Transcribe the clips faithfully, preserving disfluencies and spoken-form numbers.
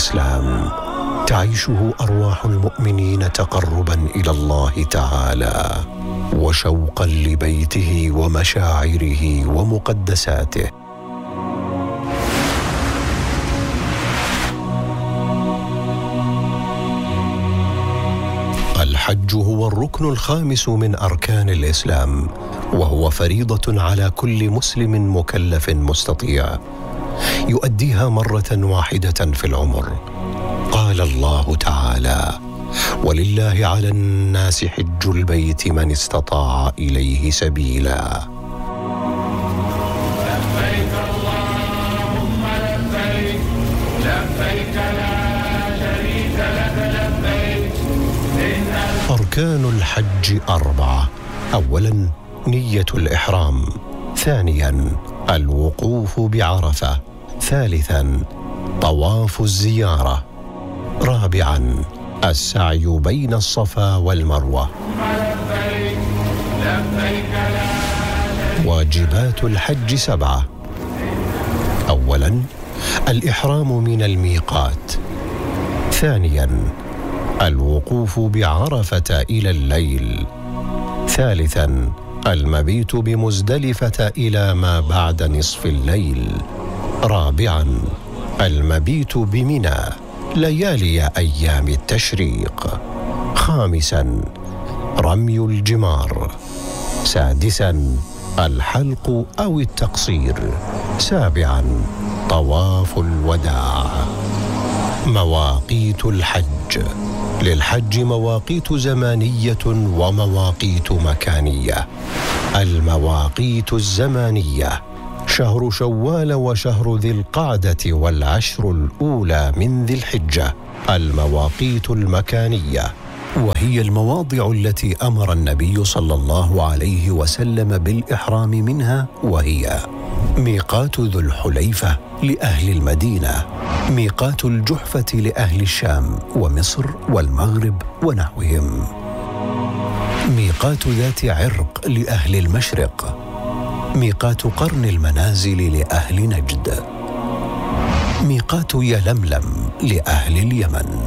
الإسلام تعيشه أرواح المؤمنين تقربا إلى الله تعالى وشوقا لبيته ومشاعره ومقدساته. الحج هو الركن الخامس من أركان الإسلام، وهو فريضة على كل مسلم مكلف مستطيع يؤديها مرة واحدة في العمر. قال الله تعالى: ولله على الناس حج البيت من استطاع إليه سبيلا. لبيك اللهم لبيك لبيك لا شريك لك لبيك. أركان الحج أربعة: أولا نية الإحرام، ثانيا الوقوف بعرفة، ثالثا طواف الزيارة، رابعا السعي بين الصفا والمروة. واجبات الحج سبعة: أولا الإحرام من الميقات، ثانيا الوقوف بعرفة إلى الليل، ثالثا المبيت بمزدلفة إلى ما بعد نصف الليل، رابعا المبيت بمنى ليالي أيام التشريق، خامسا رمي الجمار، سادسا الحلق أو التقصير، سابعا طواف الوداع. مواقيت الحج: للحج مواقيت زمانية ومواقيت مكانية. المواقيت الزمانية: شهر شوال وشهر ذي القعدة والعشر الأولى من ذي الحجة. المواقيت المكانية وهي المواضع التي أمر النبي صلى الله عليه وسلم بالإحرام منها، وهي ميقات ذو الحليفة لأهل المدينة، ميقات الجحفة لأهل الشام ومصر والمغرب ونحوهم، ميقات ذات عرق لأهل المشرق، ميقات قرن المنازل لأهل نجد، ميقات يلملم لأهل اليمن.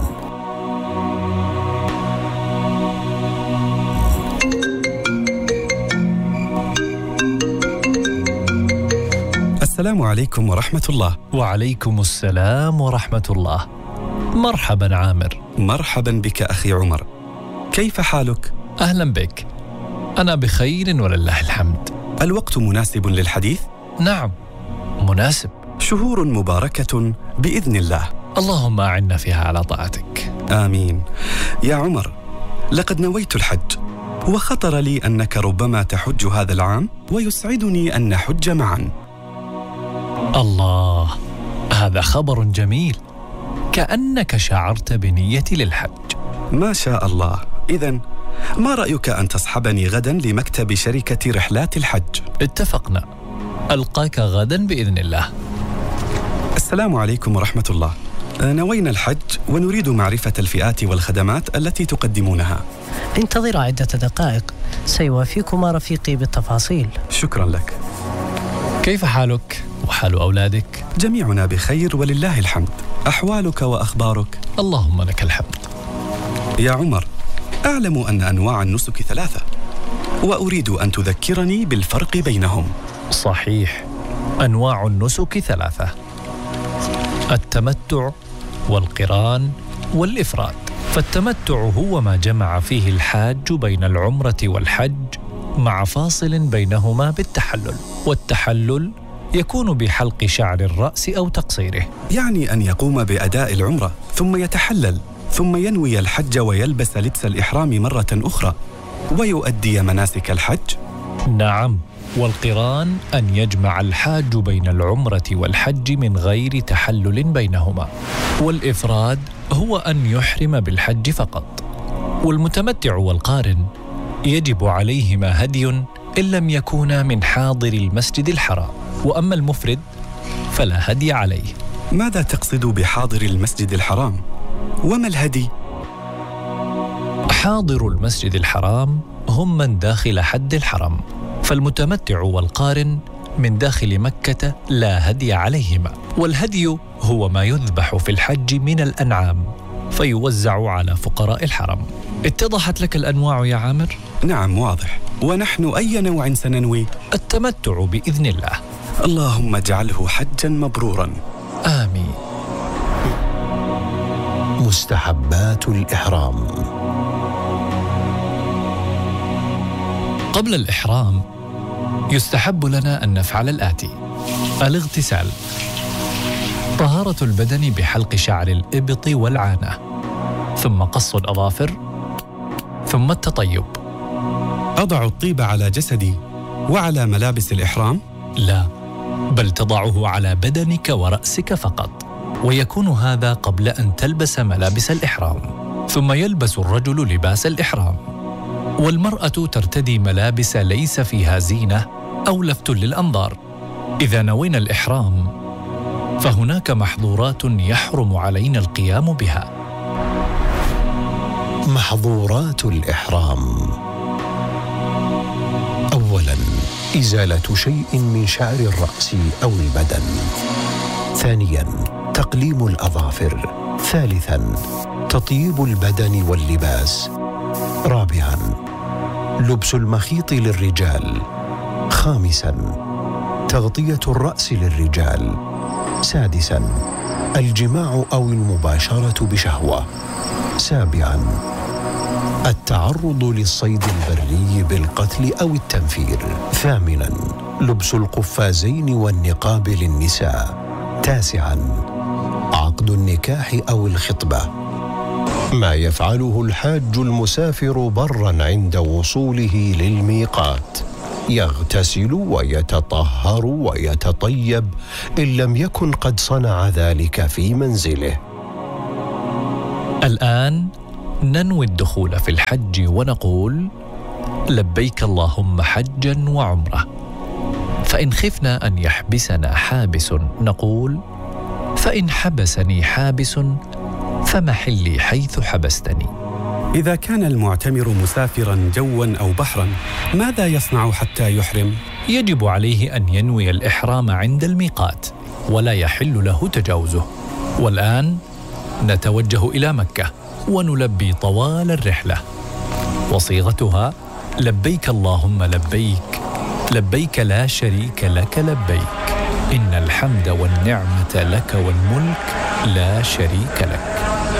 السلام عليكم ورحمة الله. وعليكم السلام ورحمة الله. مرحبا عامر. مرحبا بك أخي عمر، كيف حالك؟ أهلا بك، أنا بخير ولله الحمد. الوقت مناسب للحديث؟ نعم مناسب. شهور مباركة بإذن الله، اللهم أعنا فيها على طاعتك. آمين. يا عمر، لقد نويت الحج، وخطر لي أنك ربما تحج هذا العام، ويسعدني أن نحج معا. الله، هذا خبر جميل، كأنك شعرت بنيتي للحج. ما شاء الله. إذن ما رأيك أن تصحبني غدا لمكتب شركة رحلات الحج؟ اتفقنا، ألقاك غدا بإذن الله. السلام عليكم ورحمة الله. نوينا الحج ونريد معرفة الفئات والخدمات التي تقدمونها. انتظر عدة دقائق، سيوافيكما رفيقي بالتفاصيل. شكرا لك. كيف حالك وحال أولادك؟ جميعنا بخير ولله الحمد. أحوالك وأخبارك؟ اللهم لك الحمد. يا عمر، أعلم أن أنواع النسك ثلاثة، وأريد أن تذكرني بالفرق بينهم. صحيح، أنواع النسك ثلاثة: التمتع والقران والإفراد. فالتمتع هو ما جمع فيه الحاج بين العمرة والحج مع فاصل بينهما بالتحلل، والتحلل يكون بحلق شعر الرأس أو تقصيره. يعني أن يقوم بأداء العمرة ثم يتحلل، ثم ينوي الحج ويلبس لبس الإحرام مرة أخرى ويؤدي مناسك الحج؟ نعم. والقران أن يجمع الحاج بين العمرة والحج من غير تحلل بينهما. والإفراد هو أن يحرم بالحج فقط. والمتمتع والقارن يجب عليهما هدي إن لم يكونا من حاضر المسجد الحرام، وأما المفرد فلا هدي عليه. ماذا تقصد بحاضر المسجد الحرام؟ وما الهدي؟ حاضر المسجد الحرام هم من داخل حد الحرم، فالمتمتع والقارن من داخل مكة لا هدي عليهما، والهدي هو ما يذبح في الحج من الأنعام فيوزع على فقراء الحرم. اتضحت لك الأنواع يا عامر؟ نعم واضح. ونحن أي نوع سننوي؟ التمتع بإذن الله. اللهم اجعله حجا مبرورا. آمين. مستحبات الإحرام. قبل الإحرام يستحب لنا أن نفعل الآتي: الاغتسال، طهارة البدن بحلق شعر الإبط والعانة، ثم قص الأظافر، ثم التطيب. أضع الطيب على جسدي وعلى ملابس الإحرام؟ لا، بل تضعه على بدنك ورأسك فقط، ويكون هذا قبل أن تلبس ملابس الإحرام. ثم يلبس الرجل لباس الإحرام، والمرأة ترتدي ملابس ليس فيها زينة أو لفت للأنظار. إذا نوينا الإحرام فهناك محظورات يحرم علينا القيام بها. محظورات الإحرام: أولاً، إزالة شيء من شعر الرأس أو البدن. ثانياً، تقليم الأظافر. ثالثاً، تطيب البدن واللباس. رابعاً، لبس المخيط للرجال. خامساً، تغطية الرأس للرجال. سادساً، الجماع أو المباشرة بشهوة. سابعاً، التعرض للصيد البري بالقتل أو التنفير. ثامناً، لبس القفازين والنقاب للنساء. تاسعاً، عقد النكاح أو الخطبة. ما يفعله الحاج المسافر برا عند وصوله للميقات: يغتسل ويتطهر ويتطيب إن لم يكن قد صنع ذلك في منزله. الآن ننوي الدخول في الحج ونقول: لبيك اللهم حجا وعمرة. فإن خفنا أن يحبسنا حابس نقول: فإن حبسني حابس فمحلي حيث حبستني. إذا كان المعتمر مسافرا جوا أو بحرا ماذا يصنع حتى يحرم؟ يجب عليه أن ينوي الإحرام عند الميقات ولا يحل له تجاوزه. والآن نتوجه إلى مكة ونلبي طوال الرحلة، وصيغتها: لبيك اللهم لبيك، لبيك لا شريك لك لبيك، إن الحمد والنعمة لك والملك لا شريك لك.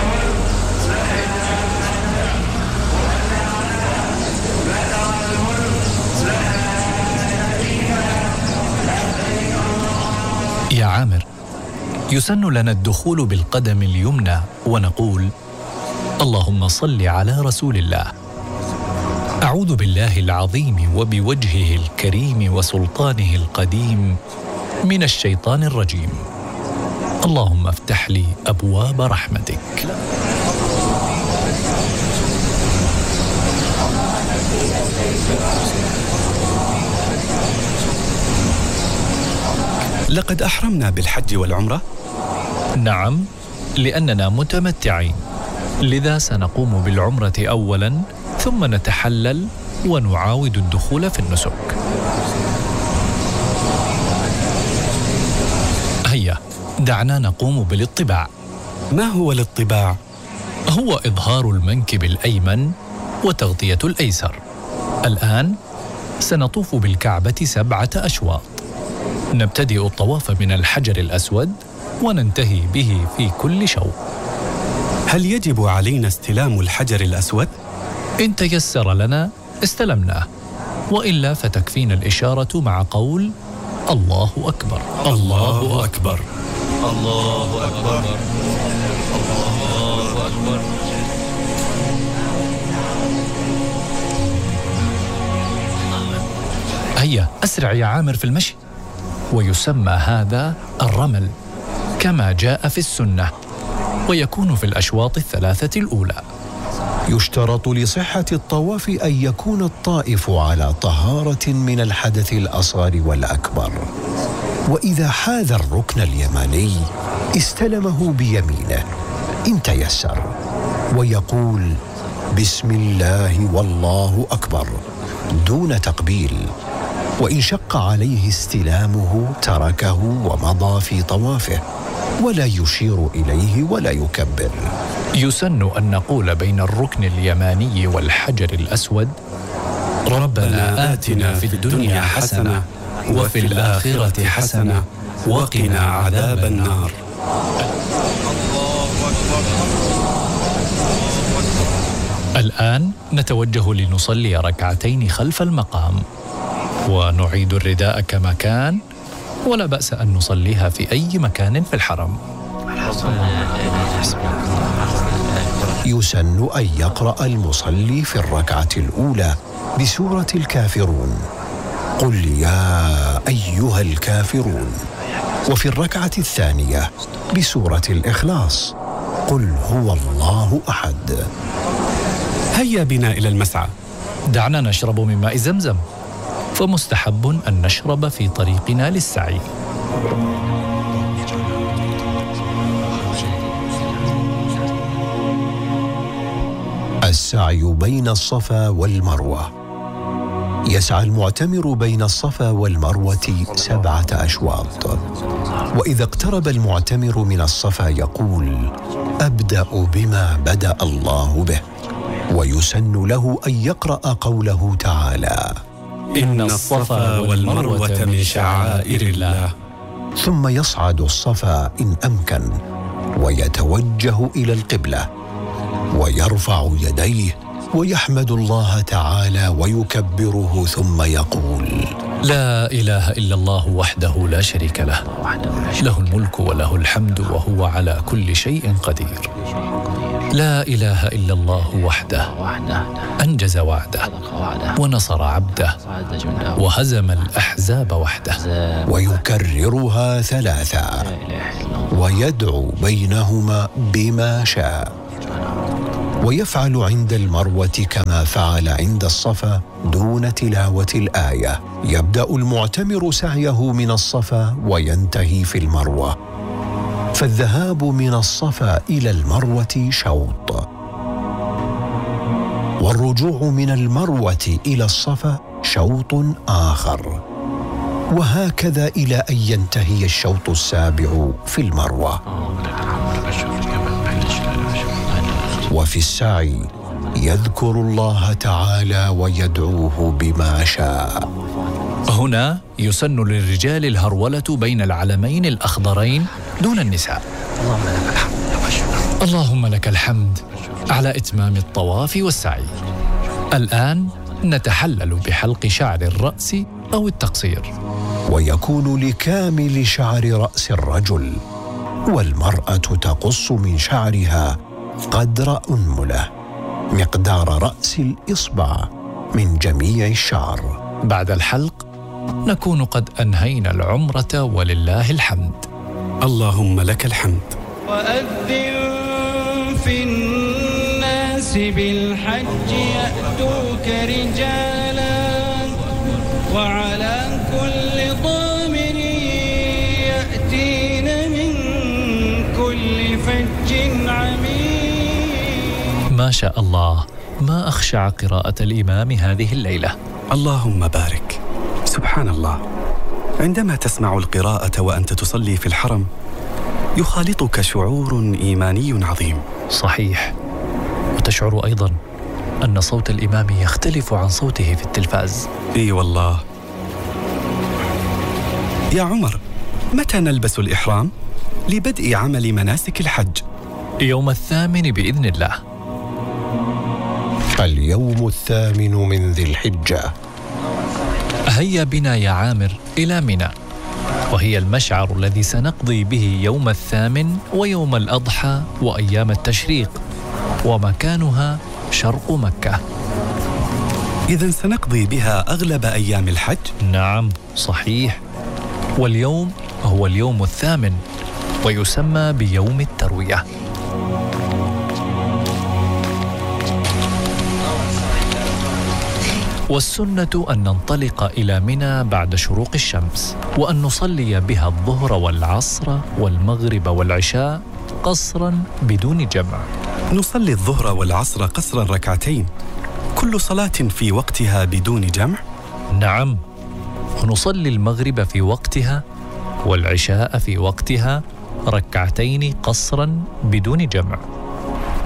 يا عامر، يسن لنا الدخول بالقدم اليمنى ونقول: اللهم صل على رسول الله. أعوذ بالله العظيم وبوجهه الكريم وسلطانه القديم من الشيطان الرجيم. اللهم افتح لي أبواب رحمتك. لقد أحرمنا بالحج والعمرة؟ نعم، لأننا متمتعين، لذا سنقوم بالعمرة أولاً ثم نتحلل ونعاود الدخول في النسك. هيا دعنا نقوم بالاطباع. ما هو الاطباع؟ هو إظهار المنكب الأيمن وتغطية الأيسر. الآن سنطوف بالكعبة سبعة أشواط، نبتدئ الطواف من الحجر الأسود وننتهي به في كل شوط. هل يجب علينا استلام الحجر الأسود؟ إن تيسر لنا استلمناه، وإلا فتكفينا الإشارة مع قول: الله أكبر، الله أكبر، الله أكبر، الله أكبر. هيا أسرع يا عامر في المشي. ويسمى هذا الرمل كما جاء في السنة، ويكون في الأشواط الثلاثة الأولى. يشترط لصحة الطواف أن يكون الطائف على طهارة من الحدث الأصغر والأكبر، وإذا حاذ الركن اليماني استلمه بيمينه إن تيسر، ويقول: بسم الله والله أكبر دون تقبيل. وإن شق عليه استلامه تركه ومضى في طوافه، ولا يشير إليه ولا يكبر. يسن أن نقول بين الركن اليماني والحجر الأسود: ربنا آتنا في الدنيا حسنة وفي الآخرة حسنة وقنا عذاب النار. الآن نتوجه لنصلي ركعتين خلف المقام، ونعيد الرداء كما كان، ولا بأس أن نصليها في أي مكان في الحرم. يسن أن يقرأ المصلي في الركعة الأولى بسورة الكافرون: قل يا أيها الكافرون، وفي الركعة الثانية بسورة الإخلاص: قل هو الله أحد. هيا بنا إلى المسعى. دعنا نشرب من ماء زمزم، فمستحب أن نشرب في طريقنا للسعي. السعي بين الصفا والمروة. يسعى المعتمر بين الصفا والمروة سبعة أشواط، وإذا اقترب المعتمر من الصفا يقول: أبدأ بما بدأ الله به. ويسن له أن يقرأ قوله تعالى: إن الصفا والمروة من شعائر الله. ثم يصعد الصفا إن أمكن، ويتوجه إلى القبلة، ويرفع يديه ويحمد الله تعالى ويكبره، ثم يقول: لا إله إلا الله وحده لا شريك له، له الملك وله الحمد وهو على كل شيء قدير. لا إله إلا الله وحده، أنجز وعده ونصر عبده وهزم الأحزاب وحده. ويكررها ثلاثا، ويدعو بينهما بما شاء، ويفعل عند المروة كما فعل عند الصفا دون تلاوة الآية. يبدأ المعتمر سعيه من الصفا وينتهي في المروة، فالذهاب من الصفا إلى المروة شوط، والرجوع من المروة إلى الصفا شوط آخر، وهكذا إلى أن ينتهي الشوط السابع في المروة. وفي السعي يذكر الله تعالى ويدعوه بما شاء. هنا يسن للرجال الهرولة بين العلمين الأخضرين دون النساء. اللهم لك الحمد على إتمام الطواف والسعي. الآن نتحلل بحلق شعر الرأس أو التقصير، ويكون لكامل شعر رأس الرجل، والمرأة تقص من شعرها قدر أنملة مقدار رأس الإصبع من جميع الشعر. بعد الحلق نكون قد أنهينا العمرة ولله الحمد. اللهم لك الحمد. وأذن في الناس بالحج يأتوك رجالا وعلى كل ضامر يأتين من كل فج عميق. ما شاء الله، ما أخشع قراءة الإمام هذه الليلة. اللهم بارك. سبحان الله، عندما تسمع القراءة وأنت تصلي في الحرم يخالطك شعور إيماني عظيم. صحيح، وتشعر أيضا أن صوت الإمام يختلف عن صوته في التلفاز. إي والله. يا عمر، متى نلبس الإحرام لبدء عمل مناسك الحج؟ يوم الثامن بإذن الله. اليوم الثامن من ذي الحجة. هيا بنا يا عامر إلى منى، وهي المشعر الذي سنقضي به يوم الثامن ويوم الأضحى وأيام التشريق، ومكانها شرق مكة. إذن سنقضي بها أغلب أيام الحج؟ نعم صحيح، واليوم هو اليوم الثامن ويسمى بيوم التروية. والسنة أن ننطلق إلى منى بعد شروق الشمس، وأن نصلي بها الظهر والعصر والمغرب والعشاء قصرا بدون جمع. نصلي الظهر والعصر قصرا ركعتين، كل صلاة في وقتها بدون جمع؟ نعم، ونصلي المغرب في وقتها والعشاء في وقتها ركعتين قصرا بدون جمع.